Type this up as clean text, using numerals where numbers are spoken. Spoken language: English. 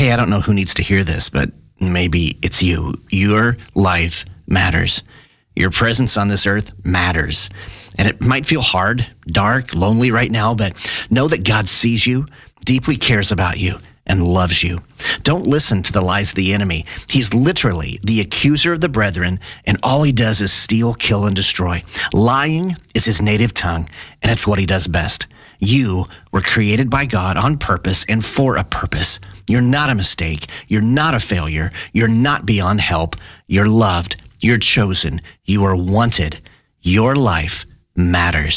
Hey, I don't know who needs to hear this, but maybe it's you. Your life matters. Your presence on this earth matters. And it might feel hard, dark, lonely right now, but know that God sees you, deeply cares about you, and loves you. Don't listen to the lies of the enemy. He's literally the accuser of the brethren, and all he does is steal, kill, and destroy. Lying is his native tongue, and it's what he does best. You were created by God on purpose and for a purpose. You're not a mistake. You're not a failure. You're not beyond help. You're loved. You're chosen. You are wanted. Your life matters.